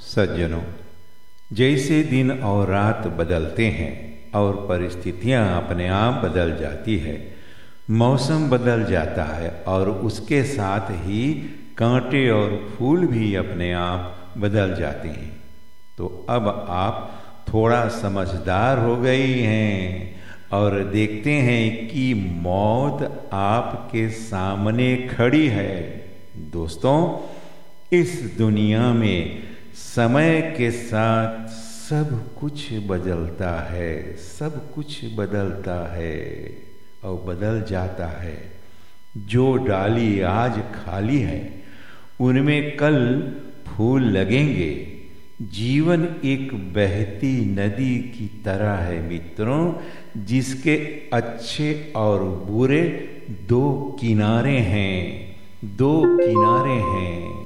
सज्जनों, जैसे दिन और रात बदलते हैं और परिस्थितियां अपने आप बदल जाती है, मौसम बदल जाता है और उसके साथ ही कांटे और फूल भी अपने आप बदल जाते हैं। तो अब आप थोड़ा समझदार हो गई हैं और देखते हैं कि मौत आपके सामने खड़ी है। दोस्तों, इस दुनिया में समय के साथ सब कुछ बदलता है, सब कुछ बदलता है और बदल जाता है। जो डाली आज खाली है, उनमें कल फूल लगेंगे। जीवन एक बहती नदी की तरह है मित्रों, जिसके अच्छे और बुरे दो किनारे हैं, दो किनारे हैं।